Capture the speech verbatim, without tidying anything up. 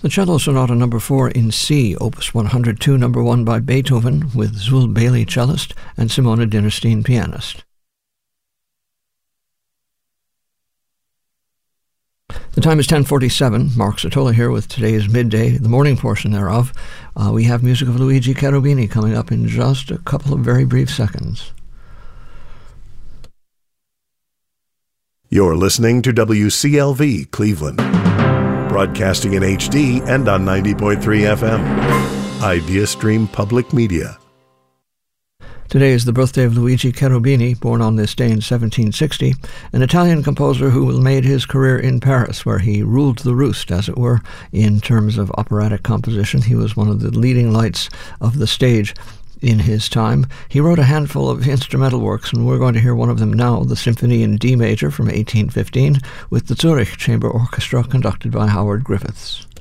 The Cello Sonata Number four in C, Opus one hundred two, Number one by Beethoven, with Zul Bailey cellist and Simona Dinnerstein pianist. The time is ten forty-seven. Mark Sotola here with today's midday, the morning portion thereof. Uh, we have music of Luigi Cherubini coming up in just a couple of very brief seconds. You're listening to W C L V Cleveland, broadcasting in H D and on ninety point three F M. IdeaStream Public Media. Today is the birthday of Luigi Cherubini, born on this day in seventeen sixty, an Italian composer who made his career in Paris, where he ruled the roost, as it were, in terms of operatic composition. He was one of the leading lights of the stage in his time. He wrote a handful of instrumental works, and we're going to hear one of them now, the Symphony in D major from eighteen fifteen, with the Zurich Chamber Orchestra conducted by Howard Griffiths.